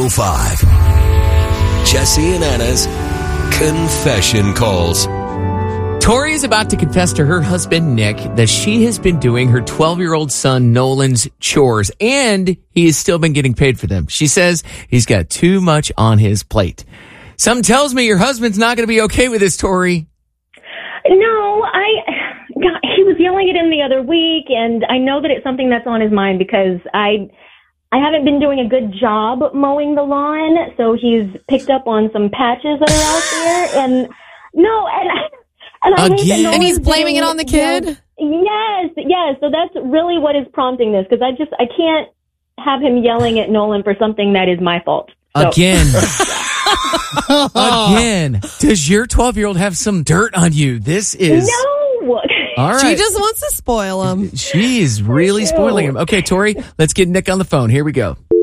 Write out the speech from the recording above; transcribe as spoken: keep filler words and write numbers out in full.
five. Jesse and Anna's Confession Calls. Tori is about to confess to her husband, Nick, that she has been doing her twelve-year-old son, Nolan's chores, and he has still been getting paid for them. She says he's got too much on his plate. Something tells me your husband's not going to be okay with this, Tori. No, I... God, he was yelling at him the other week, and I know that it's something that's on his mind because I... I haven't been doing a good job mowing the lawn, so he's picked up on some patches that are out there, and no, and... And, I hate that Again? no And he's one's blaming getting- it on the kid? Yes, yes. So that's really what is prompting this, because I just, I can't have him yelling at Nolan for something that is my fault. So. Again. Again. Does your twelve-year-old have some dirt on you? This is... No! All right. She just wants to spoil him. She's really spoiling him. Okay, Tori, let's get Nick on the phone. Here we go.